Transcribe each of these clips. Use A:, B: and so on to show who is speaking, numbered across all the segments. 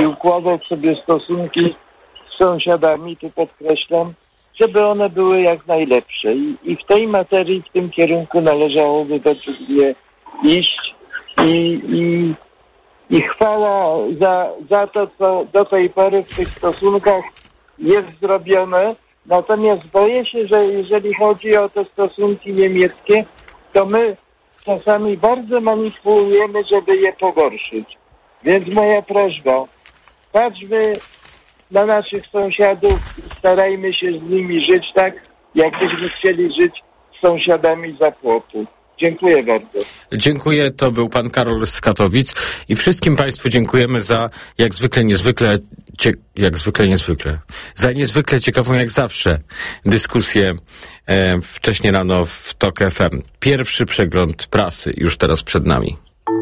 A: i układać sobie stosunki z sąsiadami, tu podkreślam, żeby one były jak najlepsze. I w tej materii, w tym kierunku należałoby według mnie iść i chwała za to, co do tej pory w tych stosunkach jest zrobione. Natomiast boję się, że jeżeli chodzi o te stosunki niemieckie, to my czasami bardzo manipulujemy, żeby je pogorszyć. Więc moja prośba, patrzmy na naszych sąsiadów, starajmy się z nimi żyć tak, jakbyśmy chcieli żyć z sąsiadami za płotu. Dziękuję bardzo.
B: Dziękuję, to był pan Karol z Katowic i wszystkim państwu dziękujemy za za niezwykle ciekawą jak zawsze dyskusję wcześniej rano w TOK FM. Pierwszy przegląd prasy już teraz przed nami.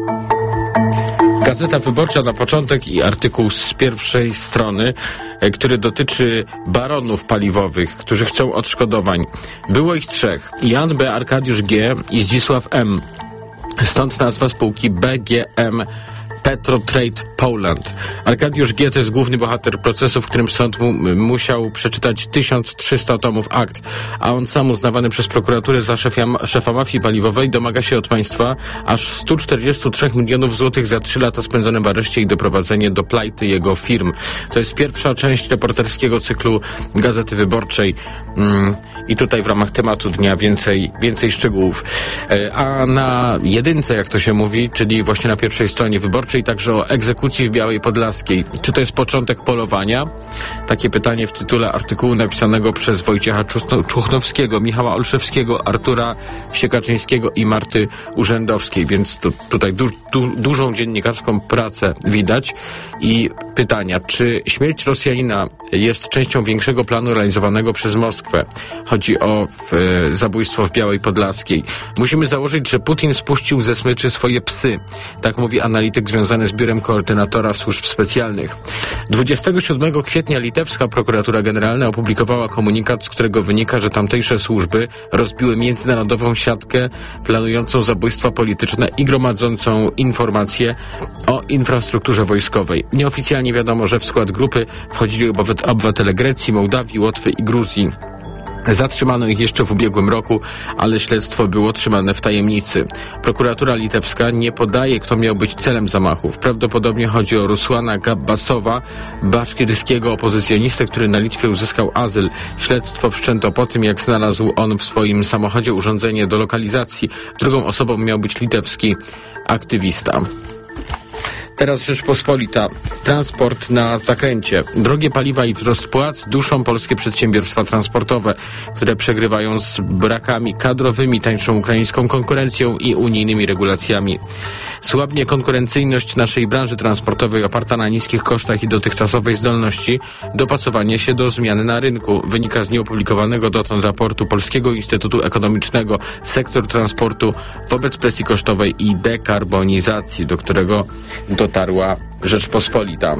B: Gazeta Wyborcza na początek i artykuł z pierwszej strony, który dotyczy baronów paliwowych, którzy chcą odszkodowań. Było ich 3. Jan B., Arkadiusz G. i Zdzisław M. Stąd nazwa spółki BGM Petrotrade Poland. Arkadiusz G. to jest główny bohater procesu, w którym sąd musiał przeczytać 1300 tomów akt, a on sam, uznawany przez prokuraturę za szefa mafii paliwowej, domaga się od państwa aż 143 milionów złotych za 3 lata spędzone w areszcie i doprowadzenie do plajty jego firm. To jest pierwsza część reporterskiego cyklu Gazety Wyborczej. I tutaj w ramach tematu dnia więcej szczegółów. A na jedynce, jak to się mówi, czyli właśnie na pierwszej stronie Wyborczej, także o egzekucji w Białej Podlaskiej. Czy to jest początek polowania? Takie pytanie w tytule artykułu napisanego przez Wojciecha Czuchnowskiego, Michała Olszewskiego, Artura Siekaczyńskiego i Marty Urzędowskiej, więc tutaj dużą dziennikarską pracę widać. I pytania, czy śmierć Rosjanina jest częścią większego planu realizowanego przez Moskwę? Chodzi o zabójstwo w Białej Podlaskiej. Musimy założyć, że Putin spuścił ze smyczy swoje psy. Tak mówi analityk związany z Biurem Koordynatora Służb Specjalnych. 27 kwietnia litewska prokuratura generalna opublikowała komunikat, z którego wynika, że tamtejsze służby rozbiły międzynarodową siatkę planującą zabójstwa polityczne i gromadzącą informacje o infrastrukturze wojskowej. Nieoficjalnie wiadomo, że w skład grupy wchodzili obywatele Grecji, Mołdawii, Łotwy i Gruzji. Zatrzymano ich jeszcze w ubiegłym roku, ale śledztwo było trzymane w tajemnicy. Prokuratura litewska nie podaje, kto miał być celem zamachów. Prawdopodobnie chodzi o Rusłana Gabbasowa, baszkiryjskiego opozycjonistę, który na Litwie uzyskał azyl. Śledztwo wszczęto po tym, jak znalazł on w swoim samochodzie urządzenie do lokalizacji. Drugą osobą miał być litewski aktywista. Teraz Rzeczpospolita. Transport na zakręcie. Drogie paliwa i wzrost płac duszą polskie przedsiębiorstwa transportowe, które przegrywają z brakami kadrowymi, tańszą ukraińską konkurencją i unijnymi regulacjami. Słabnie konkurencyjność naszej branży transportowej oparta na niskich kosztach i dotychczasowej zdolności dopasowania się do zmiany na rynku. Wynika z nieopublikowanego dotąd raportu Polskiego Instytutu Ekonomicznego Sektor transportu wobec presji kosztowej i dekarbonizacji, do którego dotarła Rzeczpospolita.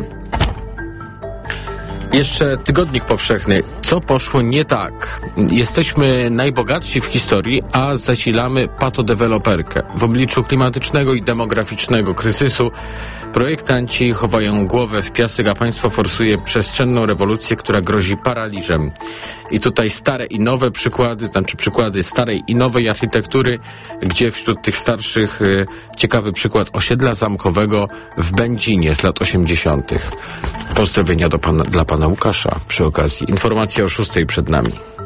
B: Jeszcze Tygodnik Powszechny. Co poszło nie tak? Jesteśmy najbogatsi w historii, a zasilamy patodeweloperkę. W obliczu klimatycznego i demograficznego kryzysu projektanci chowają głowę w piasek, a państwo forsuje przestrzenną rewolucję, która grozi paraliżem. I tutaj stare i nowe przykłady, przykłady starej i nowej architektury, gdzie wśród tych starszych ciekawy przykład osiedla zamkowego w Będzinie z lat 80. Pozdrowienia dla pana Łukasza przy okazji. Informacja o 6:00 przed nami.